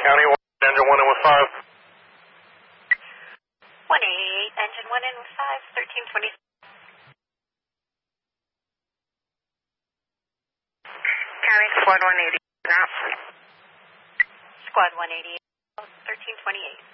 County, engine 1 in with 5. 188, engine 1 in with 5, 1320. County, squad 180, now. Squad 188, 1328.